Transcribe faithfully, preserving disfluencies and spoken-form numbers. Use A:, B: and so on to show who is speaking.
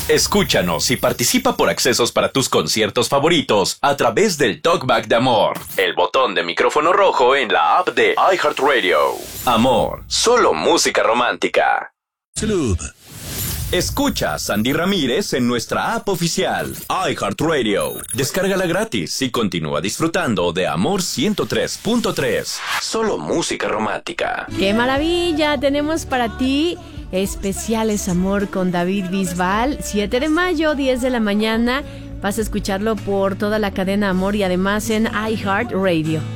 A: Escúchanos y participa por accesos para tus conciertos favoritos a través del Talkback de Amor, el botón de micrófono rojo en la app de iHeartRadio. Amor, solo música romántica.
B: Salud.
A: Escucha a Sandy Ramírez en nuestra app oficial, iHeartRadio. Descárgala gratis y continúa disfrutando de Amor ciento tres punto tres. Solo música romántica.
C: ¡Qué maravilla! Tenemos para ti especiales Amor con David Bisbal. siete de mayo, diez de la mañana. Vas a escucharlo por toda la cadena Amor y además en iHeartRadio.